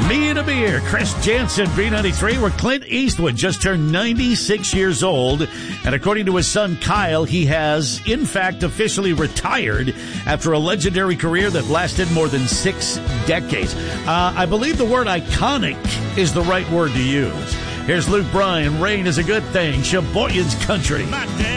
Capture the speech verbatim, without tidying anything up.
Me and a Beer, Chris Jansen, B ninety-three, where Clint Eastwood just turned ninety-six years old. And according to his son Kyle, he has, in fact, officially retired after a legendary career that lasted more than six decades. Uh, I believe the word iconic is the right word to use. Here's Luke Bryan. Rain is a good thing. Sheboygan's Country.